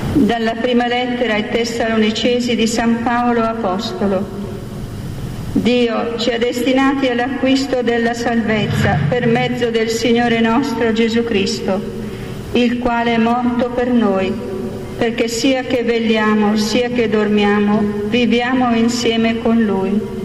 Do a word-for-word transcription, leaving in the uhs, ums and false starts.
Dalla prima lettera ai Tessalonicesi di San Paolo Apostolo. Dio ci ha destinati all'acquisto della salvezza per mezzo del Signore nostro Gesù Cristo, il quale è morto per noi, perché sia che vegliamo sia che dormiamo, viviamo insieme con Lui.